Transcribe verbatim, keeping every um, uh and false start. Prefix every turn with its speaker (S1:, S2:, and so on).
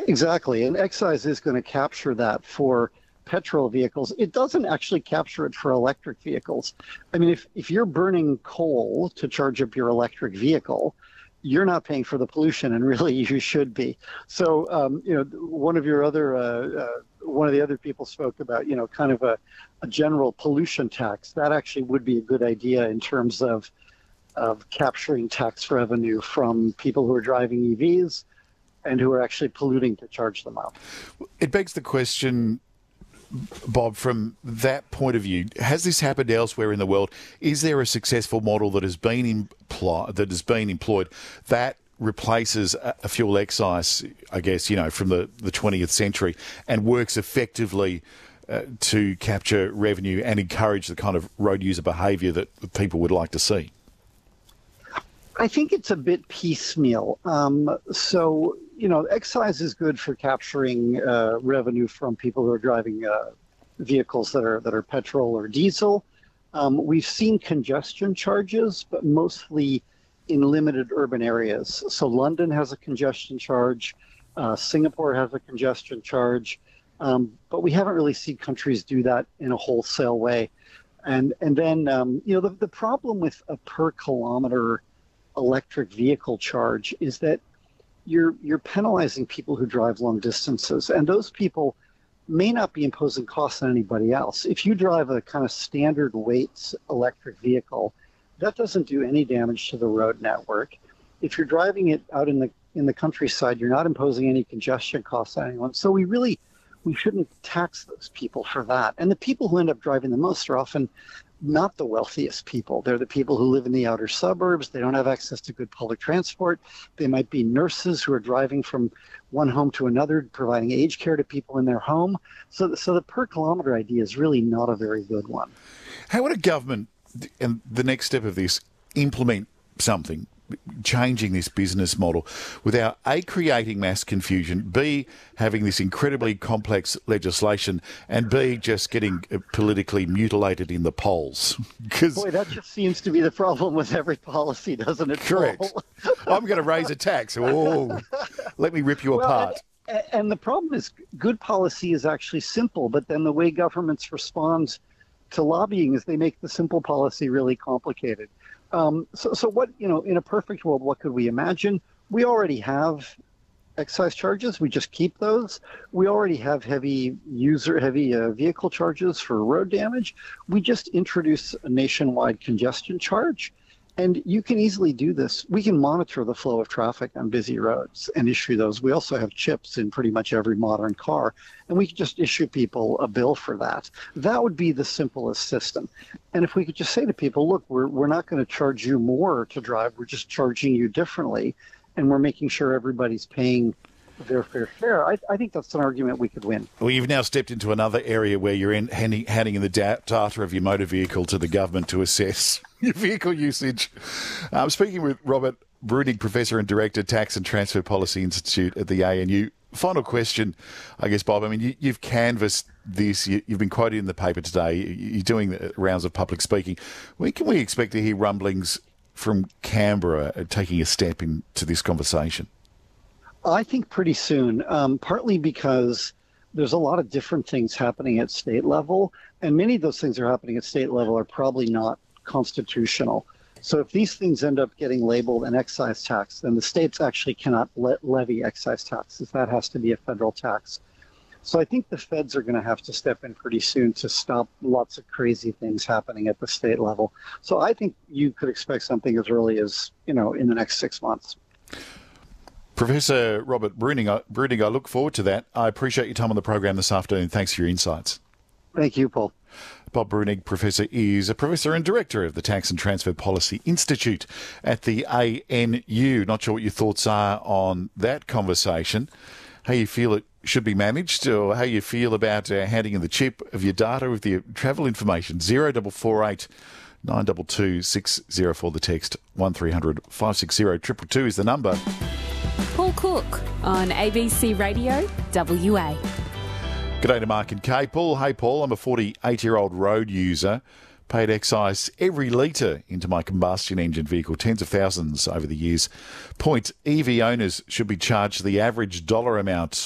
S1: Exactly. And excise is going to capture that for petrol vehicles. It doesn't actually capture it for electric vehicles. I mean, if, if you're burning coal to charge up your electric vehicle, you're not paying for the pollution, and really you should be. So, um, you know, one of your other, uh, uh, one of the other people spoke about, you know, kind of a, a general pollution tax. That actually would be a good idea in terms of of capturing tax revenue from people who are driving E Vs and who are actually polluting to charge them up.
S2: It begs the question, Bob, from that point of view, has this happened elsewhere in the world? Is there a successful model that has been impl- that has been employed that replaces a, a fuel excise, I guess, you know, from the, the twentieth century and works effectively uh, to capture revenue and encourage the kind of road user behaviour that people would like to see?
S1: I think it's a bit piecemeal. Um, so, you know, excise is good for capturing uh, revenue from people who are driving uh, vehicles that are that are petrol or diesel. Um, we've seen congestion charges, but mostly in limited urban areas. So London has a congestion charge, uh, Singapore has a congestion charge, um, but we haven't really seen countries do that in a wholesale way. And and then, um, you know, the, the problem with a per kilometer electric vehicle charge is that you're you're penalizing people who drive long distances, and those people may not be imposing costs on anybody else. If you drive a kind of standard weights electric vehicle, that doesn't do any damage to the road network. If you're driving it out in the in the countryside, you're not imposing any congestion costs on anyone. So we really we shouldn't tax those people for that. And the people who end up driving the most are often not the wealthiest people. They're the people who live in the outer suburbs. They don't have access to good public transport. They might be nurses who are driving from one home to another, providing aged care to people in their home. So, so the per kilometer idea is really not a very good one.
S2: How would a government, and the next step of this, implement something, changing this business model without A, creating mass confusion, B, having this incredibly complex legislation, and B, just getting politically mutilated in the polls?
S1: Boy, that just seems to be the problem with every policy, doesn't it?
S2: Correct. I'm going to raise a tax. Oh, let me rip you well, apart.
S1: And, and the problem is good policy is actually simple, but then the way governments respond to lobbying is they make the simple policy really complicated. Um, so, so what, you know, in a perfect world, what could we imagine? We already have excise charges. We just keep those. We already have heavy user, heavy uh, vehicle charges for road damage. We just introduce a nationwide congestion charge. And you can easily do this. We can monitor the flow of traffic on busy roads and issue those. We also have chips in pretty much every modern car, and we can just issue people a bill for that. That would be the simplest system. And if we could just say to people, look, we're, we're not going to charge you more to drive, we're just charging you differently, and we're making sure everybody's paying their fair share, I, I think that's an argument we could win.
S2: Well, you've now stepped into another area where you're in, handing, handing in the da- data of your motor vehicle to the government to assess your vehicle usage. I'm speaking with Robert Bruenig, Professor and Director, Tax and Transfer Policy Institute at the A N U. Final question, I guess, Bob. I mean, you, you've canvassed this. You, you've been quoted in the paper today. You're doing the rounds of public speaking. When can we expect to hear rumblings from Canberra taking a step into this conversation?
S1: I think pretty soon, um, partly because there's a lot of different things happening at state level, and many of those things that are happening at state level are probably not constitutional. So if these things end up getting labeled an excise tax, then the states actually cannot le- levy excise taxes. That has to be a federal tax. So I think the feds are going to have to step in pretty soon to stop lots of crazy things happening at the state level. So I think you could expect something as early as, you know, in the next six months.
S2: Professor Robert Bruenig, Bruenig, I look forward to that. I appreciate your time on the program this afternoon. Thanks for your insights.
S1: Thank you, Paul.
S2: Bob Bruenig, Professor, is a Professor and Director of the Tax and Transfer Policy Institute at the A N U. Not sure what your thoughts are on that conversation, how you feel it should be managed, or how you feel about uh, handing in the chip of your data with your travel information. zero four four eight nine two two six zero four, the text, one three hundred five six zero two two two is the number.
S3: Paul Cook on A B C Radio W A.
S2: G'day to Mark and Kay. Paul, hey Paul, I'm a forty-eight-year-old road user. Paid excise every litre into my combustion engine vehicle, tens of thousands over the years. Point, E V owners should be charged the average dollar amount